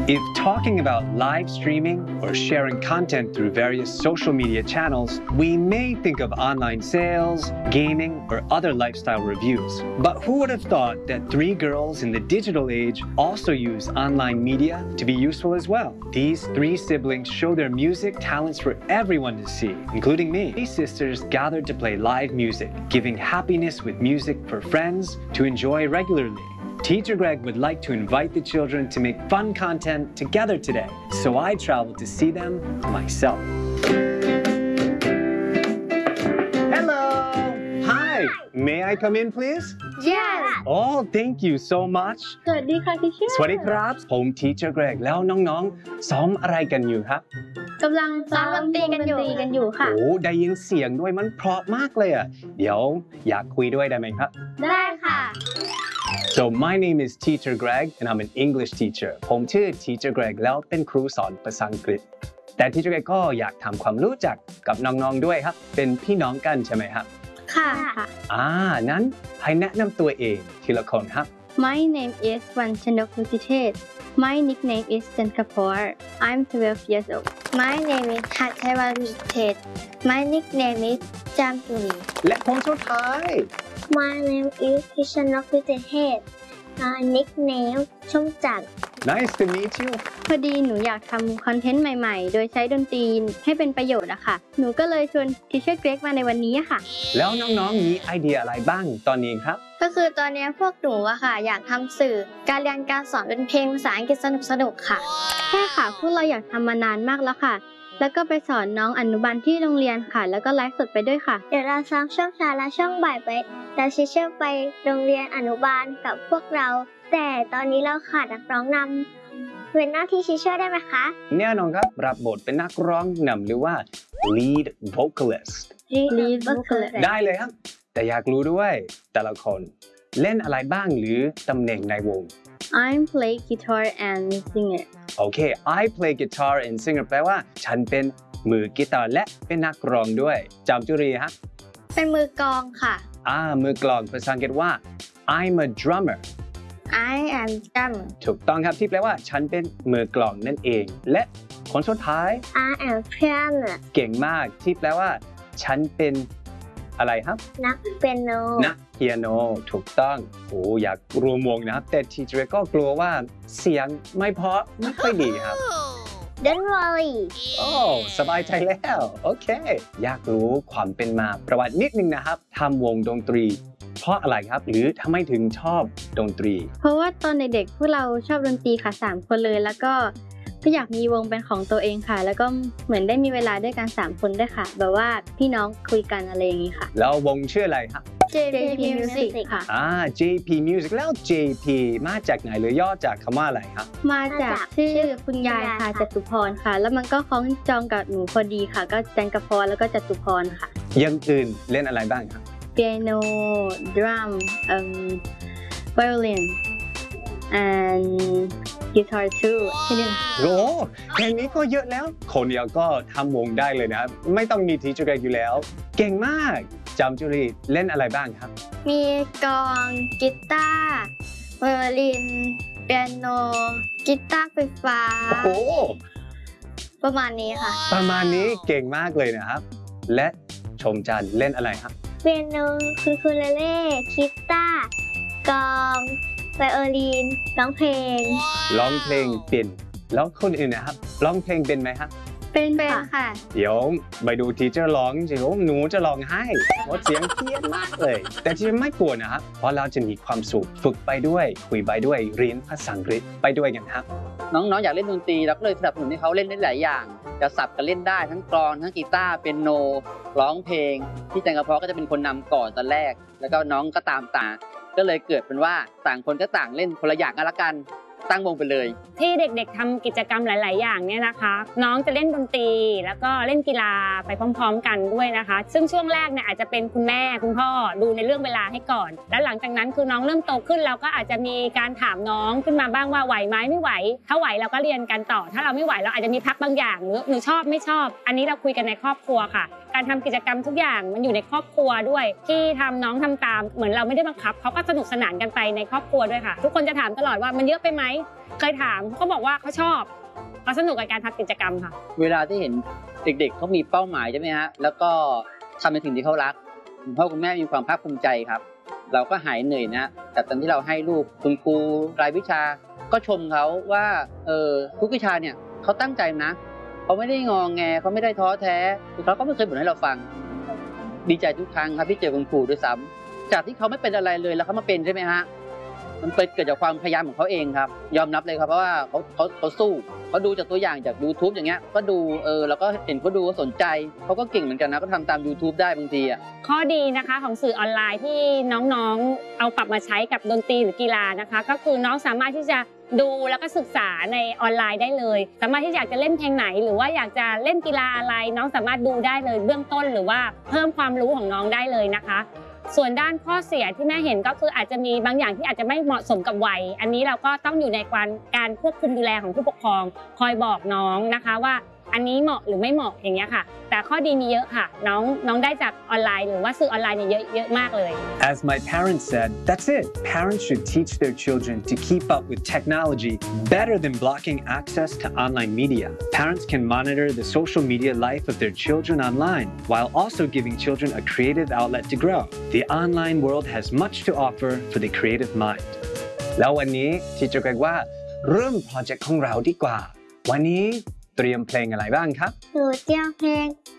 If talking about live streaming or sharing content through various social media channels, we may think of online sales, gaming, or other lifestyle reviews. But who would have thought that three girls in the digital age also use online media to be useful as well? These three siblings show their music talents for everyone to see, including me. These sisters gathered to play live music, giving happiness with music for friends to enjoy regularly. Teacher Greg would like to invite the children to make fun content together today, so I traveled to see them myself. Hello! Hi! May I come in, please? Yes. Oh, thank you so much. สวัสดีค่ะที่เชื่อสวัสดีครับ ผม Teacher Greg แล้วน้องๆ ซ้อมอะไรกันอยู่ครับกำลังซ้อมดนตรีกันอยู่ค่ะโอ้ ได้ยินเสียงด้วยมันเพราะมากเลยอ่ะ เดี๋ยวอยากคุยด้วยได้ไหมครับได้ค่ะ So my name is Teacher Greg and I'm an English teacher ผมชื่อ Teacher Greg แล้วเป็นครูสอนภาษาอังกฤษแต่ Teacher Greg ก็อยากทำความรู้จักกับน้องๆด้วยครับเป็นพี่น้องกันใช่ไหมครับค่ะนั้นให้แนะนำตัวเองทีละคนครับ My name is Wanchanok Lucitet. My nickname is Jankapor. I'm 12 years old. My name is Hatchaiwan Lucitet. My nickname is Jamturi. และคนสุดท้าย My name is Kishanok Lucitet. My nickname ชมจันทร์ Nice to meet you พอดีหนูอยากทำคอนเทนต์ใหม่ๆ โดยใช้ดนตรีให้เป็นประโยชน์อะค่ะ หนูก็เลยชวน Teacher Greg มาในวันนี้ค่ะแล้วน้องๆมีไอเดียอะไรบ้างตอนนี้ครับก็คือตอนนี้พวกหนูอะค่ะอยากทำสื่อการเรียนการสอนเป็นเพลงภาษาอังกฤษสนุกๆค่ะใช่ค่ะพวกเราอยากทำมานานมากแล้วค่ะ แล้วก็ไปสอนน้องอนุบาลที่โรงเรียนค่ะ แล้วก็ไลฟ์สดไปด้วยค่ะเดี๋ยวเราซ้อมช่วงเช้าและช่วงบ่ายไปแต่ชิเชื่อไปโรงเรียนอนุบาลกับพวกเราแต่ตอนนี้เราขาดนักร้องนำเป็นหน้าที่ชิเชื่อได้ไหมคะแน่นอนครับรับบทเป็นนักร้องนำหรือว่า lead vocalist Lead vocalist ได้เลยครับแต่อยากรู้ด้วยแต่ละคนเล่นอะไรบ้างหรือตำแหน่งในวง I'm play guitar and singer โอเค I play guitar and singer แปลว่าฉันเป็นมือกีตาร์และเป็นนักร้องด้วยจำจุรีฮะเป็นมือกลองค่ะมือกลองภาษาอังกฤษว่า I'm a drummer I am drummer ถูกต้องครับที่แปลว่าฉันเป็นมือกลองนั่นเองและคนสุดท้าย I am piano เก่งมากที่แปลว่าฉันเป็นอะไรครับนักเปียโนนักเปียโนถูกต้องอยากรวมวงนะครับแต่ทีเจอร์ก็กลัวว่าเสียงไม่เพราะไม่ค่อยดีครับ Don't worry สบายใจแล้วโอเคอยากรู้ความเป็นมาประวัตินิดนึงนะครับทำวงดนตรีเพราะอะไรครับหรือทำไมถึงชอบดนตรีเพราะว่าตอนเด็กๆพวกเราชอบดนตรีค่ะ3คนเลยแล้วก็อยากมีวงเป็นของตัวเองค่ะแล้วก็เหมือนได้มีเวลาด้วยกัน3คนด้วยค่ะแบบว่าพี่น้องคุยกันอะไรอย่างนี้ค่ะแล้ววงชื่ออะไรครับ JP Music ค่ะ JP Music แล้ว JP มาจากไหนหรือย่อจากคำว่าอะไรครับมาจากชื่อคุณยายค่ะจตุพรค่ะแล้วมันก็คล้องจองกับหนูพอดีค่ะก็จันกพรแล้วก็จตุพรค่ะยังอื่นเล่นอะไรบ้างครับเปียโน drum violin and guitar too แค่นี้แค่นี้ก็เยอะแล้วคนเดียวก็ทำวงได้เลยนะไม่ต้องมีทีเจอร์อยู่แล้วเก่งมากจำจุรีเล่นอะไรบ้างครับมีกลองกีตาร์ไวโอลินเปียโนกีตาร์ไฟฟ้าประมาณนี้ค่ะประมาณนี้เก่งมากเลยนะครับและชมจันเล่นอะไรครับเปียโนคูคูเลเล่กีตาร์กลองไวโอลินร้องเพลงเป็นแล้วคนอื่นนะครับร้องเพลงเป็นไหมครับเป็นค่ะเดี๋ยวไปดูทีเจอร์ร้องสิหนูจะร้องให้เพราะเสียงเพี้ยนมากเลยแต่ที่ไม่กลัวนะครับเพราะเราจะมีความสุขฝึกไปด้วยคุยไปด้วยเรียนภาษาอังกฤษไปด้วยกันครับน้องๆอยากเล่นดนตรีเราก็เลยสนับสนุนให้เขาเล่นได้หลายอย่างจะสับกันเล่นได้ทั้งกลองทั้งกีตาร์เปียโนร้องเพลงที่จันกระเพาะก็จะเป็นคนนำก่อนตอนแรกแล้วก็น้องก็ตามก็เลยเกิดเป็นว่าต่างคนก็ต่างเล่นคนละอย่างกันละกันตั้งวงไปเลยที่เด็กๆทำกิจกรรมหลายๆอย่างเนี่ยนะคะน้องจะเล่นดนตรีแล้วก็เล่นกีฬาไปพร้อมๆกันด้วยนะคะซึ่งช่วงแรกเนี่ยอาจจะเป็นคุณแม่คุณพ่อดูในเรื่องเวลาให้ก่อนแล้วหลังจากนั้นคือน้องเริ่มโตขึ้นเราก็อาจจะมีการถามน้องขึ้นมาบ้างว่าไหวไหมไม่ไหวถ้าไหวเราก็เรียนกันต่อถ้าเราไม่ไหวเราอาจจะมีพักบางอย่างหรือชอบไม่ชอบอันนี้เราคุยกันในครอบครัวค่ะการการทำกิจกรรมทุกอย่างมันอยู่ในครอบครัวด้วยที่ทำน้องทำตามเหมือนเราไม่ได้บังคับเขาก็สนุกสนานกันไปในครอบครัวด้วยค่ะทุกคนจะถามตลอดว่ามันเยอะไปไหมเคยถามเขาบอกว่าเขาชอบเขาสนุกกับการทำกิจกรรมค่ะเวลาที่เห็นเด็กๆเขามีเป้าหมายใช่ไหมฮะแล้วก็ทำในสิ่งที่เขารักคุณพ่อคุณแม่มีความภาคภูมิใจครับเราก็หายเหนื่อยนะแต่ตอนที่เราให้ลูกคุณครูรายวิชาก็ชมเขาว่าทุกวิชาเนี่ยเขาตั้งใจนะเขาไม่ได้งอแงเขาไม่ได้ท้อแท้เขาก็ไม่เคยบ่นให้เราฟังดีใจทุกครั้งครับที่เจอคุณครูด้วยซ้ำจากที่เขาไม่เป็นอะไรเลยแล้วเขามาเป็นใช่ไหมฮะมันเกิดจากความพยายามของเขาเองครับยอมรับเลยครับเพราะว่าเขาสู้เขาดูจากตัวอย่างจาก YouTube อย่างเงี้ยก็ดูแล้วก็เห็นเขาดูก็สนใจเขาก็เก่งเหมือนกันนะก็ทำตาม YouTube ได้บางทีอ่ะข้อดีนะคะของสื่อออนไลน์ที่น้องๆเอาปรับมาใช้กับดนตรีหรือกีฬานะคะก็คือน้องสามารถที่จะดูแล้วก็ศึกษาในออนไลน์ได้เลยสามารถที่อยากจะเล่นเพลงไหนหรือว่าอยากจะเล่นกีฬาอะไรน้องสามารถดูได้เลยเบื้องต้นหรือว่าเพิ่มความรู้ของน้องได้เลยนะคะส่วนด้านข้อเสียที่แม่เห็นก็คืออาจจะมีบางอย่างที่อาจจะไม่เหมาะสมกับวัยอันนี้เราก็ต้องอยู่ในการควบคุมดูแลของผู้ปกครองคอยบอกน้องนะคะว่าอันนี้เหมาะหรือไม่เหมาะอย่างเงี้ยค่ะแต่ข้อดีมีเยอะค่ะน้องได้จากออนไลน์หรือว่าสื่อออนไลน์เนี่ยเยอะมากเลย As my parents said, that's it. Parents should teach their children to keep up with technology better than blocking access to online media. Parents can monitor the social media life of their children online while also giving children a creative outlet to grow. The online world has much to offer for the creative mind. แล้ววันนี้ที่จะเรียกว่าเริ่มโปรเจกต์ของเราดีกว่าวันนี้เตรียมเพลงอะไรบ้างครับหนูเตรียมเพลง